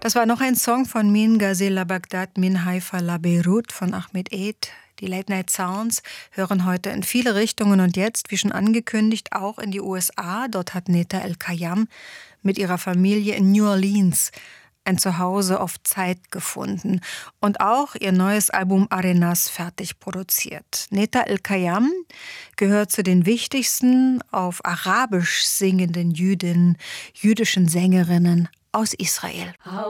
Das war noch ein Song von Min Ghazal Baghdad, Min Haifa la Beirut von Ahmed Eid. Die Late Night Sounds hören heute in viele Richtungen und jetzt, wie schon angekündigt, auch in die USA. Dort hat Neta El-Kayam mit ihrer Familie in New Orleans ein Zuhause auf Zeit gefunden und auch ihr neues Album Arenas fertig produziert. Neta El-Kayam gehört zu den wichtigsten auf Arabisch singenden jüdischen Sängerinnen aus Israel.